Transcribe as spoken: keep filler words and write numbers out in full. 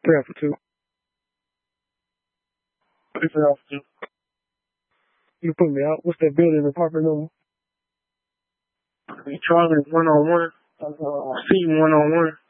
Three Alpha two. Three Alpha two. You put me out. What's that building apartment number? Charlie one on one. Uh, C one on one.